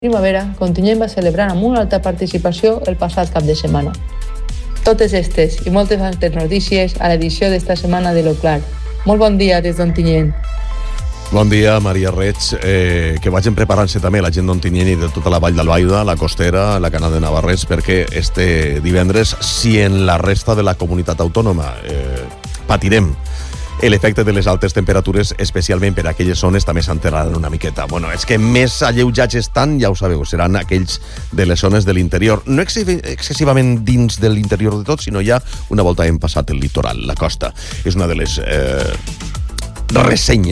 primavera, Ontinyent va celebrar amb una alta participació el passat cap de setmana. Totes aquestes i moltes altres notícies a l'edició d'esta setmana de l'Oclar. Molt bon dia des d'Ontinyent. Bon dia, Maria Reig. Que vagin preparant-se també la gent d'Ontinyent i de tota la vall d'Albaida, la Costera, la Cana de Navarrés, perquè este divendres, si en la resta de la comunitat autònoma patirem l'efecte de les altes temperatures, especialment per a aquelles zones, també s'enterraran una miqueta. Bueno, és que més alleujats estan, ja ho sabeu, seran aquells de les zones de l'interior. No excessivament dins de l'interior de tot, sinó ja una volta hem passat el litoral, la costa. És una de les ressenyes